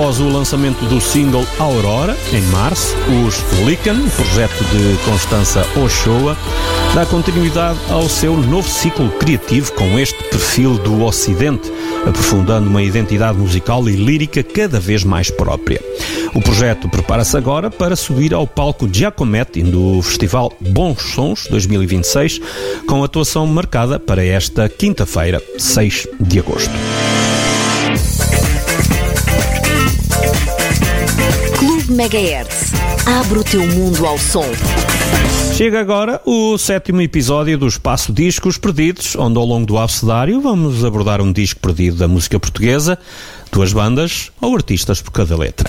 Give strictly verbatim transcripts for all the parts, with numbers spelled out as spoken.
Após o lançamento do single Aurora, em março, os Lycan, projeto de Constança Ochoa, dá continuidade ao seu novo ciclo criativo com este perfil do Ocidente, aprofundando uma identidade musical e lírica cada vez mais própria. O projeto prepara-se agora para subir ao palco Giacometti do Festival Bons Sons dois mil e vinte e seis, com atuação marcada para esta quinta-feira, seis de agosto. Clube Megahertz. Abre o teu mundo ao som. Chega agora o sétimo episódio do Espaço Discos Perdidos, onde ao longo do abecedário vamos abordar um disco perdido da música portuguesa, duas bandas ou artistas por cada letra.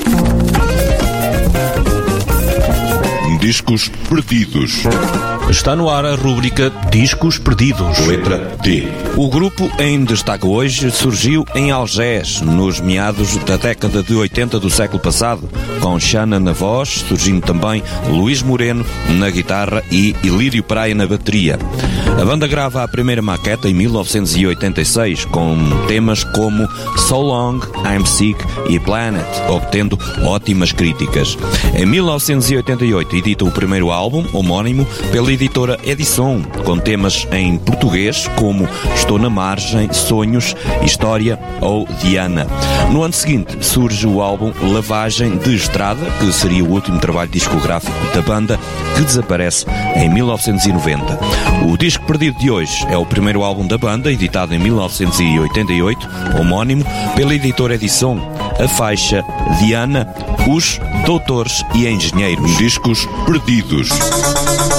Discos Perdidos. Está no ar a rúbrica Discos Perdidos. Letra D. O grupo em destaque hoje surgiu em Algés, nos meados da década de oitenta do século passado, com Xana na voz, surgindo também Luís Moreno na guitarra e Ilírio Praia na bateria. A banda grava a primeira maqueta em mil novecentos e oitenta e seis, com temas como So Long, I'm Sick e Planet, obtendo ótimas críticas. Em mil novecentos e oitenta e oito edita o primeiro álbum, homónimo, pela editora Edison, com temas em português como Estou na Margem, Sonhos, História ou Diana. No ano seguinte surge o álbum Lavagem de Estrada, que seria o último trabalho discográfico da banda, que desaparece em mil novecentos e noventa. O disco perdido de hoje é o primeiro álbum da banda, editado em mil novecentos e oitenta e oito, homónimo, pela editora Edison. A faixa Diana, Os Doutores e Engenheiros. Discos Perdidos.